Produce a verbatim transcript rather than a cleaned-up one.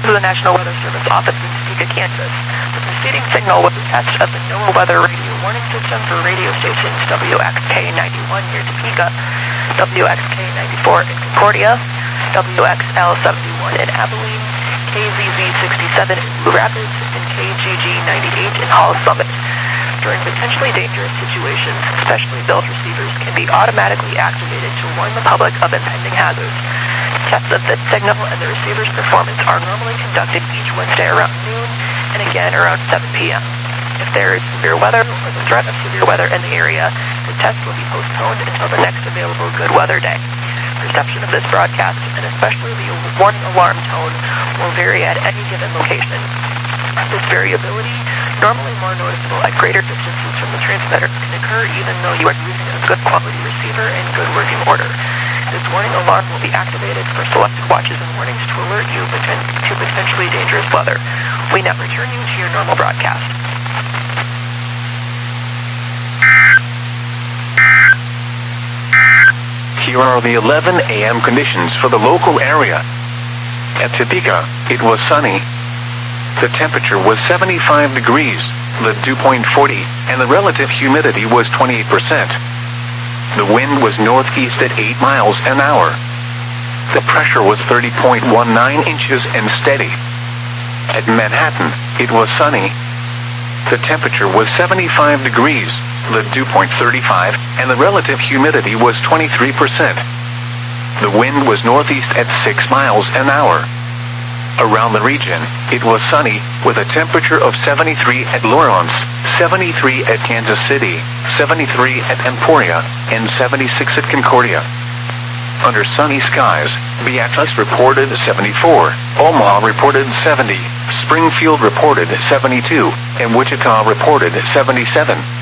to the National Weather Service office in Topeka, Kansas. The preceding signal was a test of the NOAA weather radio warning system for radio stations W X K ninety-one near Topeka, W X K ninety-four in Concordia, W X L seventy-one in Abilene, K Z Z sixty-seven in Blue Rapids, and K G G ninety-eight in Hall Summit. During potentially dangerous situations, specially built receivers can be automatically activated to warn the public of impending hazards. Tests of this signal and the receiver's performance are normally conducted each Wednesday around noon and again around seven p.m. If there is severe weather or the threat of severe weather in the area, the test will be postponed until the next available good weather day. Reception of this broadcast, and especially the warning alarm tone, will vary at any given location. This variability, normally more noticeable at greater distances from the transmitter, can occur even though you are using a good quality receiver in good working order. This warning alarm will be activated for selected watches and warnings to alert you to potentially dangerous weather. We now return you to your normal broadcast. Here are the eleven a.m. conditions for the local area. At Topeka, it was sunny. The temperature was seventy-five degrees, the dew point forty, and the relative humidity was twenty-eight percent. The wind was northeast at eight miles an hour. The pressure was thirty point one nine inches and steady. At Manhattan, it was sunny. The temperature was seventy-five degrees, the dew point thirty-five, and the relative humidity was twenty-three percent. The wind was northeast at six miles an hour. Around the region, it was sunny, with a temperature of seventy-three at Lawrence, seventy-three at Kansas City, seventy-three at Emporia, and seventy-six at Concordia. Under sunny skies, Beatrice reported seventy-four, Omaha reported seventy, Springfield reported seventy-two, and Wichita reported seventy-seven.